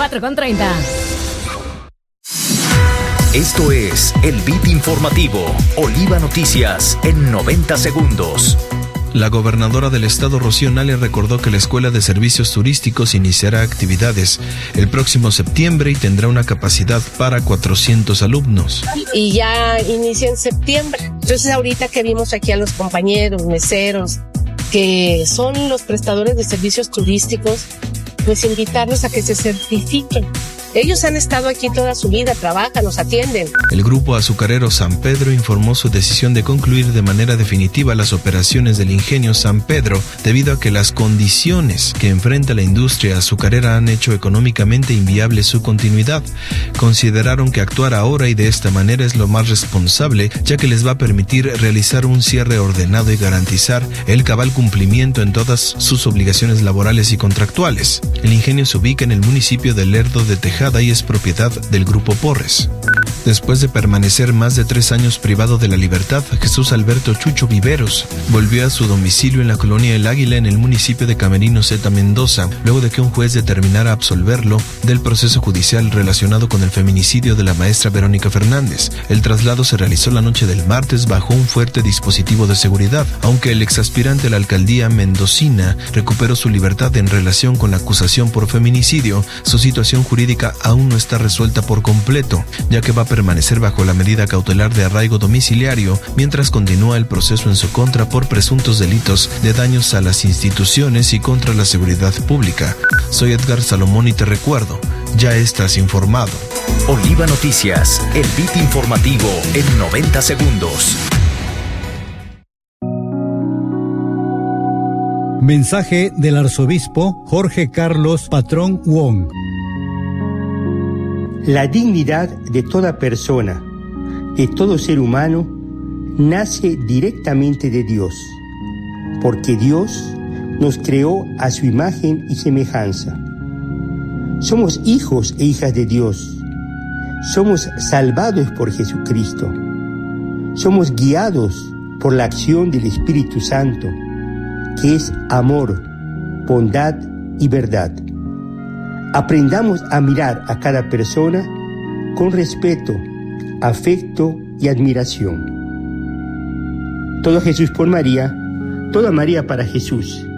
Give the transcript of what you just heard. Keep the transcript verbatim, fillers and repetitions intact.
cuatro con treinta. Esto es el Beat Informativo, Oliva Noticias, en noventa segundos. La gobernadora del estado, Rocío Nale, recordó que la Escuela de Servicios Turísticos iniciará actividades el próximo septiembre y tendrá una capacidad para cuatrocientos alumnos. Y ya inicia en septiembre. Entonces ahorita que vimos aquí a los compañeros, meseros, que son los prestadores de servicios turísticos, pues invitarlos a que se certifiquen. Ellos han estado aquí toda su vida, trabajan, nos atienden. El grupo azucarero San Pedro informó su decisión de concluir de manera definitiva las operaciones del ingenio San Pedro debido a que las condiciones que enfrenta la industria azucarera han hecho económicamente inviable su continuidad. Consideraron que actuar ahora y de esta manera es lo más responsable, ya que les va a permitir realizar un cierre ordenado y garantizar el cabal cumplimiento en todas sus obligaciones laborales y contractuales. El ingenio se ubica en el municipio de Lerdo de Tejada y es propiedad del Grupo Porres. Después de permanecer más de tres años privado de la libertad, Jesús Alberto Chucho Viveros volvió a su domicilio en la colonia El Águila, en el municipio de Camerino Zeta, Mendoza, luego de que un juez determinara absolverlo del proceso judicial relacionado con el feminicidio de la maestra Verónica Fernández. El traslado se realizó la noche del martes bajo un fuerte dispositivo de seguridad, aunque el exaspirante a la alcaldía mendocina recuperó su libertad en relación con la acusación por feminicidio. Su situación jurídica aún no está resuelta por completo, ya que va a permanecer bajo la medida cautelar de arraigo domiciliario mientras continúa el proceso en su contra por presuntos delitos de daños a las instituciones y contra la seguridad pública. Soy Edgar Salomón y te recuerdo, ya estás informado. Oliva Noticias, el Beat Informativo en noventa segundos. Mensaje del arzobispo Jorge Carlos Patrón Wong. La dignidad de toda persona, de todo ser humano, nace directamente de Dios, porque Dios nos creó a su imagen y semejanza. Somos hijos e hijas de Dios. Somos salvados por Jesucristo. Somos guiados por la acción del Espíritu Santo, que es amor, bondad y verdad. Aprendamos a mirar a cada persona con respeto, afecto y admiración. Todo Jesús por María, toda María para Jesús.